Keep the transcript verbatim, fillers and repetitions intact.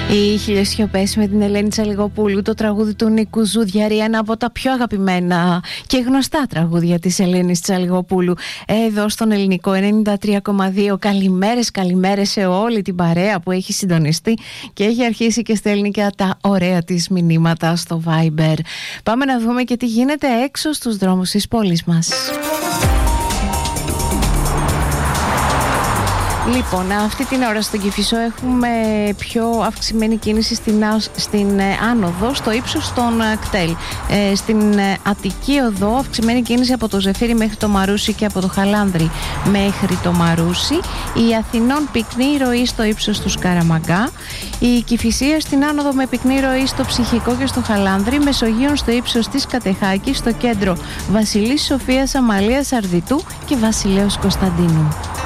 Οι Χίλιες Σιωπές με την Ελένη Τσαλιγοπούλου, το τραγούδι του Νίκου Ζουδιαρή, ένα από τα πιο αγαπημένα και γνωστά τραγούδια της Ελένης Τσαλιγοπούλου εδώ στον Ελληνικό ενενήντα τρία κόμμα δύο. Καλημέρες, καλημέρες σε όλη την παρέα που έχει συντονιστεί και έχει αρχίσει και στέλνει και τα ωραία της μηνύματα στο Viber. Πάμε να δούμε και τι γίνεται έξω στους δρόμους της πόλης μας. Λοιπόν, αυτή την ώρα στον Κηφισό έχουμε πιο αυξημένη κίνηση στην, στην ε, άνοδο, στο ύψος των ε, κτέλ. Ε, στην ε, Αττική Οδό αυξημένη κίνηση από το Ζεφύρι μέχρι το Μαρούσι και από το Χαλάνδρι μέχρι το Μαρούσι. Η Αθηνών πυκνή ροή στο ύψος του Σκαραμαγκά. Η Κηφισία στην άνοδο με πυκνή ροή στο Ψυχικό και στο Χαλάνδρι. Μεσογείων στο ύψος της Κατεχάκης, στο κέντρο Βασιλής Σοφίας, Αμαλίας Αρδιτού και Βασιλέως Κωνσταντίνου.